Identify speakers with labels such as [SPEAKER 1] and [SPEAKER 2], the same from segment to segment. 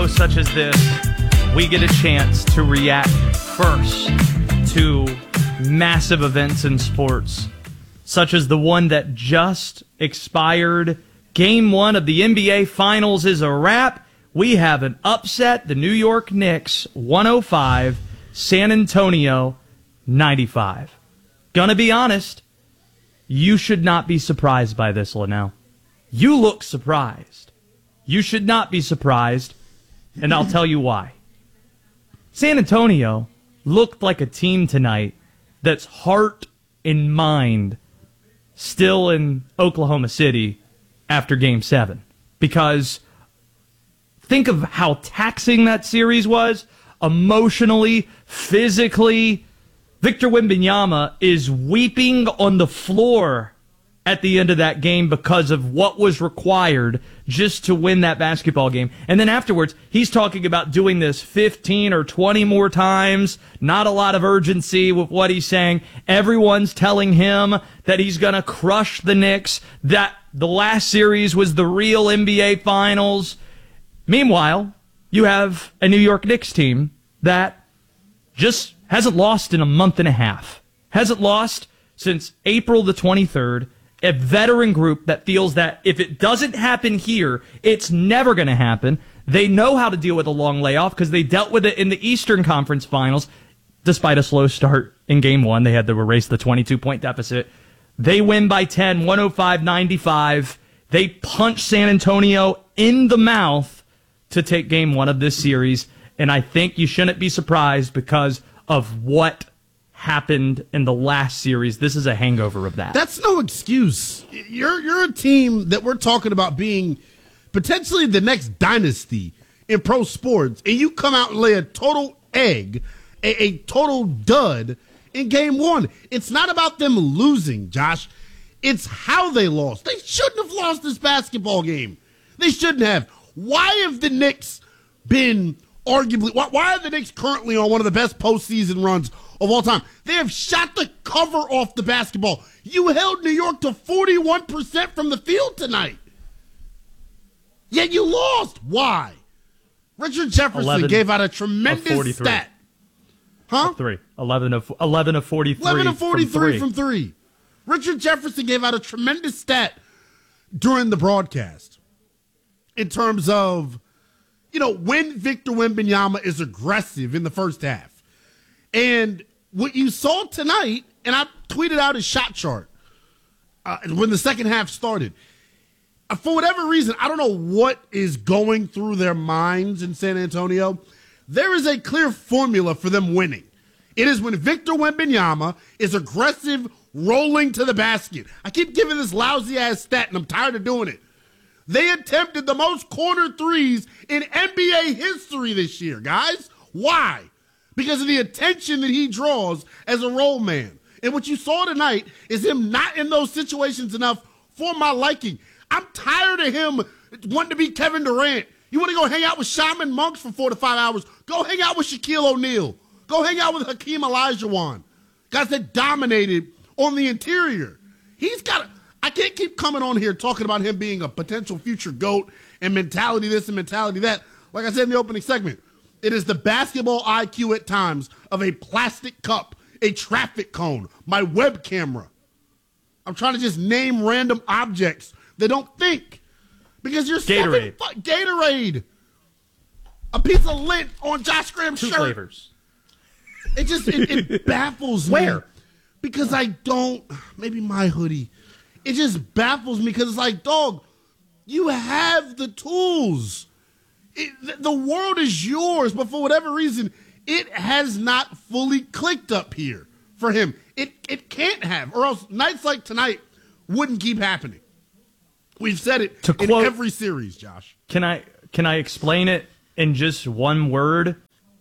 [SPEAKER 1] Such as this, we get a chance to react first to massive events in sports, such as the one that just expired. Game 1 of the NBA Finals is a wrap. We have an upset. The New York Knicks, 105, San Antonio, 95. Gonna be honest, you should not be surprised by this, Linnell. You look surprised. You should not be surprised. And I'll tell you why. San Antonio looked like a team tonight that's heart and mind still in Oklahoma City after Game 7. Because think of how taxing that series was, emotionally, physically. Victor Wembanyama is weeping on the floor at the end of that game because of what was required just to win that basketball game. And then afterwards, he's talking about doing this 15 or 20 more times. Not a lot of urgency with what he's saying. Everyone's telling him that he's going to crush the Knicks, that the last series was the real NBA Finals. Meanwhile, you have a New York Knicks team that just hasn't lost in a month and a half. Hasn't lost since April the 23rd. A veteran group that feels that if it doesn't happen here, it's never going to happen. They know how to deal with a long layoff because they dealt with it in the Eastern Conference Finals. Despite a slow start in Game 1, they had to erase the 22-point deficit. They win by 10, 105-95. They punch San Antonio in the mouth to take Game 1 of this series. And I think you shouldn't be surprised because of what happened in the last series. This is a hangover of that.
[SPEAKER 2] That's no excuse. You're a team that we're talking about being potentially the next dynasty in pro sports, and you come out and lay a total egg, a total dud in Game 1. It's not about them losing, Josh. It's how they lost. They shouldn't have lost this basketball game. They shouldn't have. Why have the Knicks been arguably, why are the Knicks currently on one of the best postseason runs of all time? They have shot the cover off the basketball. You held New York to 41% from the field tonight. Yet you lost. Why? Richard Jefferson gave out a tremendous stat. Huh?
[SPEAKER 1] 11 of 43.
[SPEAKER 2] 11 of 43 from three. Richard Jefferson gave out a tremendous stat during the broadcast in terms of, when Victor Wembanyama is aggressive in the first half. And what you saw tonight, and I tweeted out his shot chart when the second half started. For whatever reason, I don't know what is going through their minds in San Antonio. There is a clear formula for them winning. It is when Victor Wembanyama is aggressive, rolling to the basket. I keep giving this lousy-ass stat, and I'm tired of doing it. They attempted the most corner threes in NBA history this year, guys. Why? Because of the attention that he draws as a roll man. And what you saw tonight is him not in those situations enough for my liking. I'm tired of him wanting to be Kevin Durant. You want to go hang out with Shaman Monks for 4 to 5 hours? Go hang out with Shaquille O'Neal. Go hang out with Hakeem Olajuwon. Guys that dominated on the interior. I can't keep coming on here talking about him being a potential future GOAT and mentality this and mentality that. Like I said in the opening segment, it is the basketball IQ at times of a plastic cup, a traffic cone, my web camera. I'm trying to just name random objects that don't think. Because you're
[SPEAKER 1] Gatorade.
[SPEAKER 2] Gatorade. A piece of lint on Josh Graham's shirt.
[SPEAKER 1] 2 flavors.
[SPEAKER 2] It just it baffles me.
[SPEAKER 1] Where?
[SPEAKER 2] Because maybe my hoodie. It just baffles me because it's like, dog, you have the tools. The world is yours, but for whatever reason, it has not fully clicked up here for him. It can't have, or else nights like tonight wouldn't keep happening. We've said it in every series, Josh.
[SPEAKER 1] Can I explain it in just one word?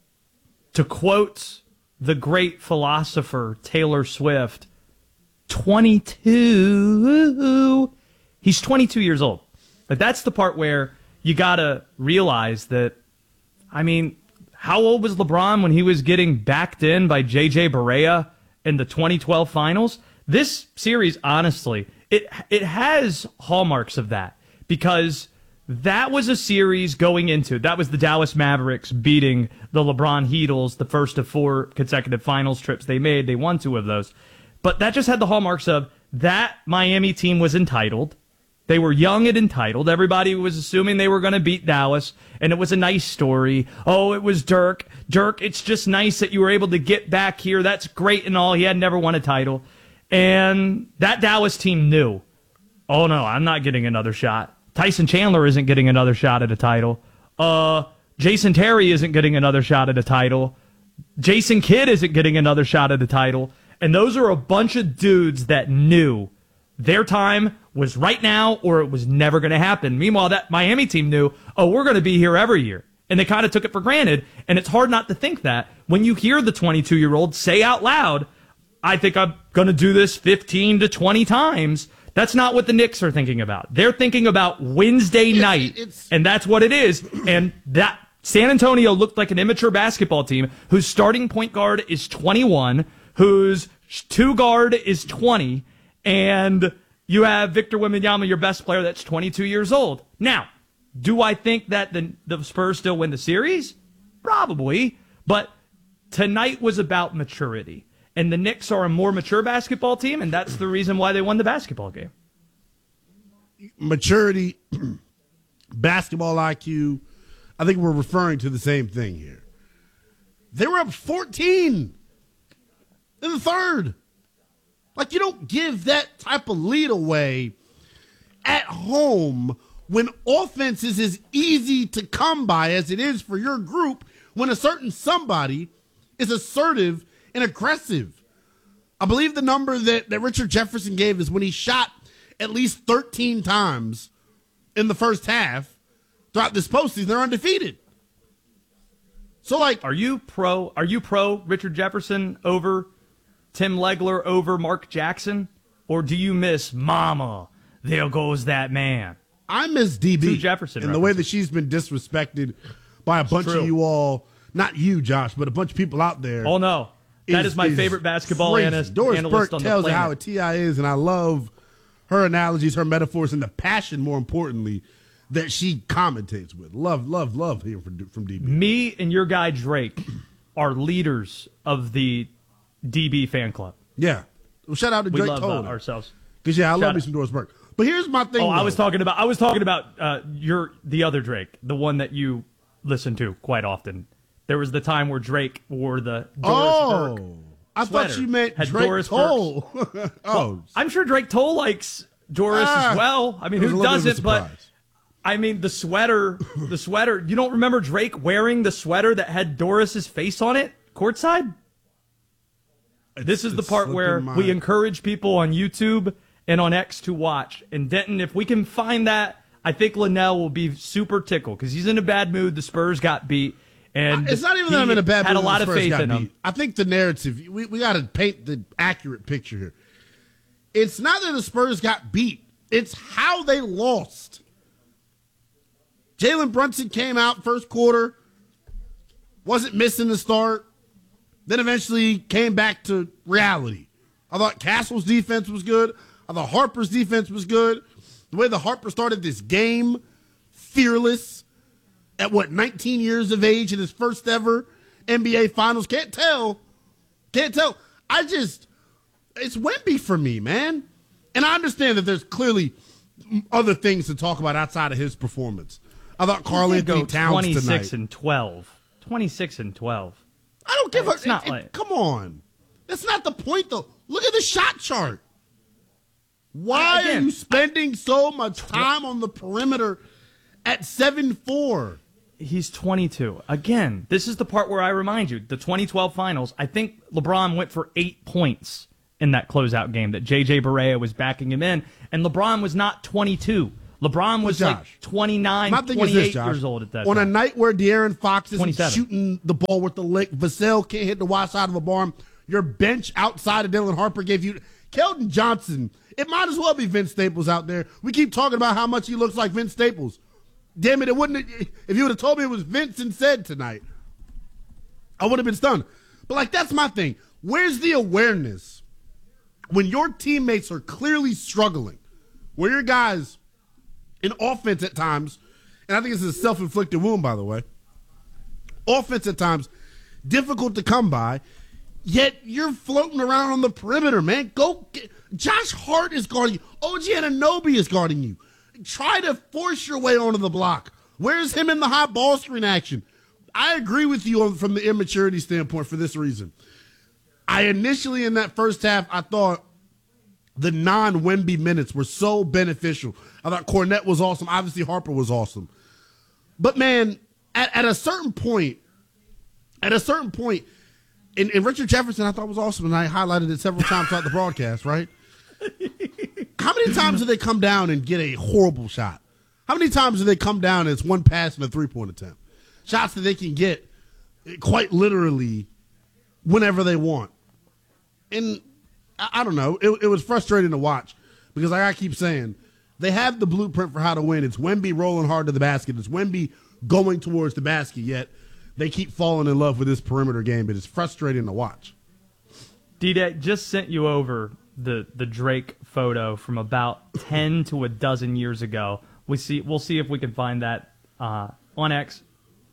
[SPEAKER 1] To quote the great philosopher Taylor Swift, 22. He's 22 years old. Like, that's the part where you got to realize that, how old was LeBron when he was getting backed in by J.J. Barea in the 2012 finals? This series, honestly, it has hallmarks of that because that was a series going into. That was the Dallas Mavericks beating the LeBron Heatles, the first of 4 consecutive finals trips they made. They won 2 of those. But that just had the hallmarks of that Miami team was entitled. They were young and entitled. Everybody was assuming they were going to beat Dallas, and it was a nice story. Oh, it was Dirk. Dirk, it's just nice that you were able to get back here. That's great and all. He had never won a title. And that Dallas team knew, oh, no, I'm not getting another shot. Tyson Chandler isn't getting another shot at a title. Jason Terry isn't getting another shot at a title. Jason Kidd isn't getting another shot at a title. And those are a bunch of dudes that knew their time was right now or it was never going to happen. Meanwhile, that Miami team knew, oh, we're going to be here every year. And they kind of took it for granted. And it's hard not to think that when you hear the 22-year-old say out loud, I think I'm going to do this 15 to 20 times. That's not what the Knicks are thinking about. They're thinking about Wednesday night, and that's what it is. And that San Antonio looked like an immature basketball team whose starting point guard is 21, whose 2 guard is 20, and you have Victor Wembanyama, your best player, that's 22 years old. Now, do I think that the Spurs still win the series? Probably, but tonight was about maturity. And the Knicks are a more mature basketball team, and that's the reason why they won the basketball game.
[SPEAKER 2] Maturity, basketball IQ, I think we're referring to the same thing here. They were up 14 in the third. Like, you don't give that type of lead away at home when offense is as easy to come by as it is for your group when a certain somebody is assertive and aggressive. I believe the number that Richard Jefferson gave is when he shot at least 13 times in the first half throughout this postseason, they're undefeated. So, like,
[SPEAKER 1] Are you pro Richard Jefferson over Tim Legler over Mark Jackson? Or do you miss Mama, there goes that man?
[SPEAKER 2] I miss DB.
[SPEAKER 1] Two Jefferson
[SPEAKER 2] and the way that she's been disrespected by a bunch of you all, not you, Josh, but a bunch of people out there.
[SPEAKER 1] Oh, no. That is my favorite basketball analyst
[SPEAKER 2] Doris Burke
[SPEAKER 1] on the
[SPEAKER 2] tells
[SPEAKER 1] planet.
[SPEAKER 2] you how a T.I. is, and I love her analogies, her metaphors, and the passion, more importantly, that she commentates with. Love hearing from DB.
[SPEAKER 1] Me and your guy Drake are leaders of the DB fan club.
[SPEAKER 2] Yeah. Well, shout out to Drake
[SPEAKER 1] love
[SPEAKER 2] Tolan.
[SPEAKER 1] Ourselves.
[SPEAKER 2] Because, yeah, I love me some Doris Burke. But here's my thing.
[SPEAKER 1] I was talking about the other Drake, the one that you listen to quite often. There was the time where Drake wore the Doris Burke
[SPEAKER 2] I thought you meant
[SPEAKER 1] had
[SPEAKER 2] Drake
[SPEAKER 1] Doris
[SPEAKER 2] Toll.
[SPEAKER 1] Well, I'm sure Drake Toll likes Doris as well. I mean, who doesn't? But I mean, the sweater. You don't remember Drake wearing the sweater that had Doris's face on it courtside? This is the part where we encourage people on YouTube and on X to watch. And Denton, if we can find that, I think Linnell will be super tickled because he's in a bad mood. The Spurs got beat. And
[SPEAKER 2] it's not even that I'm in a bad mood.
[SPEAKER 1] Had a lot of faith in him.
[SPEAKER 2] I think the narrative, we got to paint the accurate picture here. It's not that the Spurs got beat. It's how they lost. Jalen Brunson came out first quarter, wasn't missing the start, then eventually came back to reality. I thought Castle's defense was good. I thought Harper's defense was good. The way the Harper started this game, fearless, at 19 years of age in his first ever NBA Finals. Can't tell. It's Wemby for me, man. And I understand that there's clearly other things to talk about outside of his performance. I thought Karl-Anthony Towns
[SPEAKER 1] 26
[SPEAKER 2] tonight.
[SPEAKER 1] and 12. 26 and 12.
[SPEAKER 2] I don't give
[SPEAKER 1] a...
[SPEAKER 2] Come on. That's not the point, though. Look at the shot chart. Why are you spending so much time on the perimeter at 7'4"?
[SPEAKER 1] He's 22. Again, this is the part where I remind you, the 2012 finals, I think LeBron went for 8 points in that closeout game that J.J. Barea was backing him in, and LeBron was not 22. LeBron was like 29, 28 years old at that time.
[SPEAKER 2] On a night where De'Aaron Fox isn't shooting the ball with the lick, Vassell can't hit the wide side of the barn, your bench outside of Dylan Harper gave you... Keldon Johnson, it might as well be Vince Staples out there. We keep talking about how much he looks like Vince Staples. Damn it, it wouldn't. If you would have told me it was Vincent said tonight, I would have been stunned. But, like, that's my thing. Where's the awareness when your teammates are clearly struggling, where your guys in offense at times and I think this is a self-inflicted wound, by the way. Offense at times difficult to come by, yet you're floating around on the perimeter, man. Josh Hart is guarding you. OG Anunoby is guarding you. Try to force your way onto the block. Where's him in the high ball screen action? I agree with you from the immaturity standpoint for this reason. I initially, in that first half, I thought the non-Wemby minutes were so beneficial. I thought Kornet was awesome. Obviously, Harper was awesome. But, man, at a certain point, and Richard Jefferson I thought was awesome, and I highlighted it several times throughout the broadcast, right? How many times do they come down and get a horrible shot? How many times do they come down and it's one pass and a three-point attempt? Shots that they can get quite literally whenever they want. And I don't know. It was frustrating to watch because, like I keep saying, they have the blueprint for how to win. It's Wemby rolling hard to the basket. It's Wemby going towards the basket, yet they keep falling in love with this perimeter game. It is frustrating to watch.
[SPEAKER 1] D-Day just sent you over the Drake photo from about 10 to a dozen years ago. We'll see if we can find that on X,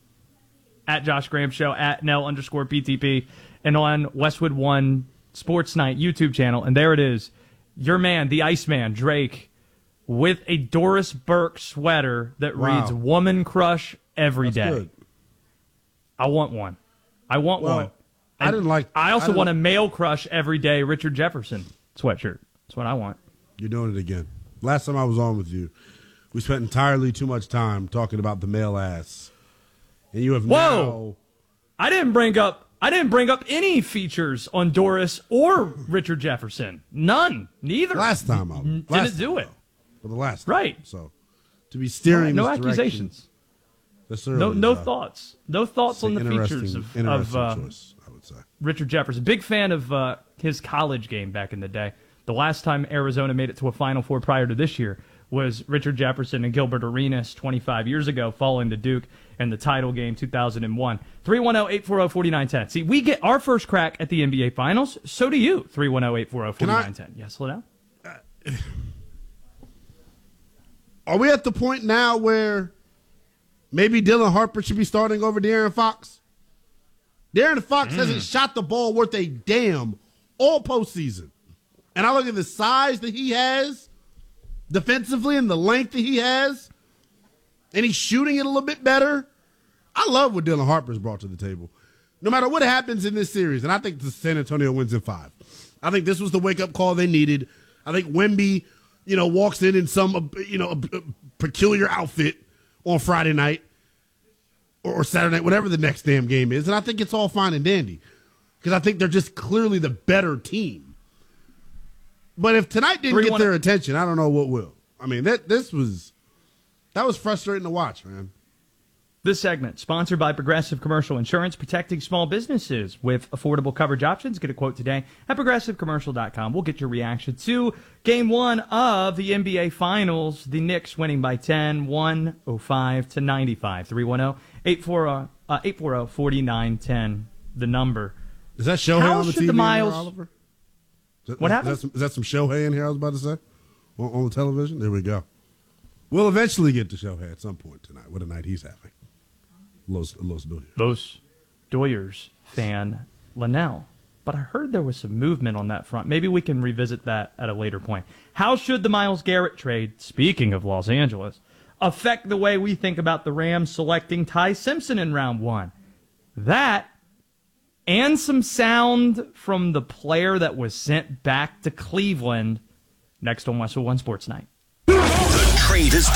[SPEAKER 1] at Josh Graham Show, at Nell_PTP, and on Westwood One Sports Night YouTube channel. And there it is. Your man, the Iceman, Drake, with a Doris Burke sweater that reads "Woman Crush every day."
[SPEAKER 2] Good.
[SPEAKER 1] I want one. I want one.
[SPEAKER 2] And
[SPEAKER 1] I also want a male crush every day Richard Jefferson sweatshirt. That's what I want.
[SPEAKER 2] You're doing it again. Last time I was on with you, we spent entirely too much time talking about the male ass. And you have now.
[SPEAKER 1] I didn't bring up any features on Doris or Richard Jefferson. None. Neither.
[SPEAKER 2] Last time I
[SPEAKER 1] didn't do it.
[SPEAKER 2] For the last time.
[SPEAKER 1] Right.
[SPEAKER 2] So to be steering
[SPEAKER 1] no
[SPEAKER 2] this
[SPEAKER 1] accusations. No thoughts. No thoughts on the features of
[SPEAKER 2] choice, I would say.
[SPEAKER 1] Richard Jefferson. Big fan of his college game back in the day. The last time Arizona made it to a Final Four prior to this year was Richard Jefferson and Gilbert Arenas 25 years ago, falling to Duke in the title game 2001. 310-840-4910. See, we get our first crack at the NBA Finals. So do you. 310-840-4910. Yeah, slow down.
[SPEAKER 2] Are we at the point now where maybe Dylan Harper should be starting over De'Aaron Fox? De'Aaron Fox hasn't shot the ball worth a damn all postseason. And I look at the size that he has defensively and the length that he has, and he's shooting it a little bit better. I love what Dylan Harper's brought to the table. No matter what happens in this series, and I think the San Antonio wins in 5. I think this was the wake-up call they needed. I think Wemby, walks in some, a peculiar outfit on Friday night or Saturday night, whatever the next damn game is, and I think it's all fine and dandy because I think they're just clearly the better team. But if tonight didn't get their attention, I don't know what will. I mean, that was frustrating to watch, man.
[SPEAKER 1] This segment sponsored by Progressive Commercial Insurance, protecting small businesses with affordable coverage options. Get a quote today at progressivecommercial.com. We'll get your reaction to Game 1 of the NBA Finals. The Knicks winning by 10, 105-95. 310-840-4910. The number.
[SPEAKER 2] Is that Shohei on the TV,
[SPEAKER 1] Miles,
[SPEAKER 2] Oliver?
[SPEAKER 1] What happened?
[SPEAKER 2] Is that some Shohei in here I was about to say? On the television? There we go. We'll eventually get to Shohei at some point tonight. What a night he's having. Los Doyers fan Linnell. But I heard there was some movement on that front. Maybe we can revisit that at a later point. How should the Myles Garrett trade, speaking of Los Angeles, affect the way we think about the Rams selecting Ty Simpson in round 1? That and some sound from the player that was sent back to Cleveland next on Westwood One Sports Night.
[SPEAKER 3] The trade has